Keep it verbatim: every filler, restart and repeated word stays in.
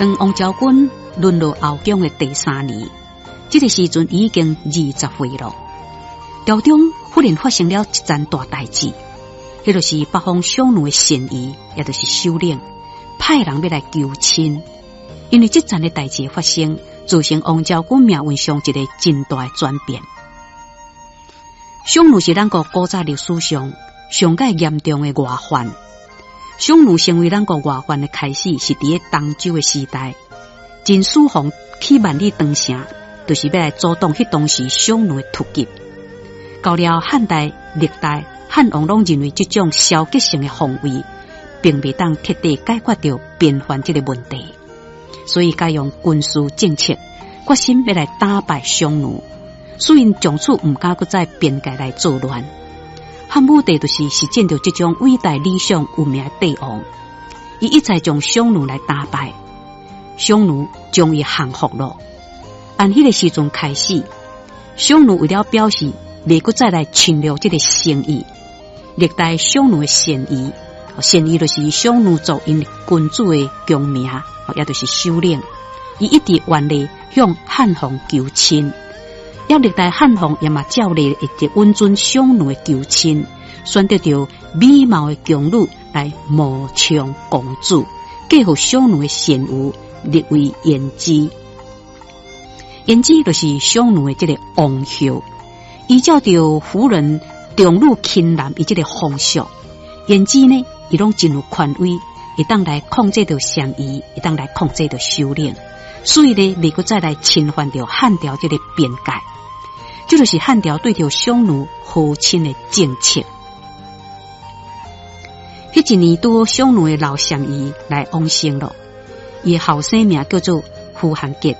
当王昭君沦落后宫的第三年，这个时阵已经二十岁了。朝中忽然发生了一件大代志，迄就是北方匈奴的单于，也就是首领派人要来求亲。因为这件的代志发生，造成王昭君命运上一个真大的转变。匈奴是咱国古早历史上上界严重的外患。匈奴成为咱国外患的开始，是伫个东周的时代。秦始皇去万里长城，就是要来阻挡迄当时匈奴的突击。到了汉代、历代，汉王拢认为这种消极性的防卫，并未当彻底解决掉边患这个问题，所以该用军事政策，决心要来打败匈奴。虽然从此唔敢搁在边界来作乱。汉武帝就是实践着这种伟大理想有名的帝王，伊一再将匈奴来打败，匈奴终于降服了。按迄个时阵开始，匈奴为了表示未搁再来侵略这个诚意，历代匈奴的单于，单于就是匈奴族因君主的共名，也就是首领，伊一直原力向汉皇求亲。也历代汉皇也嘛照例一直允准匈奴的求亲，选择着美貌的宫女来谋抢公主，嫁予匈奴的单于，立为延姬。延姬就是匈奴的这个王后，依照着夫人重女轻男伊这个风俗，延姬呢，伊拢真有权威，会当来控制着单于，会当来控制着首领，所以呢，未搁再来侵犯着汉朝这个边界。这就是汉朝对着匈奴和亲的政策。迄一年拄匈奴的老单于来王生了，伊后生名叫做呼韩杰。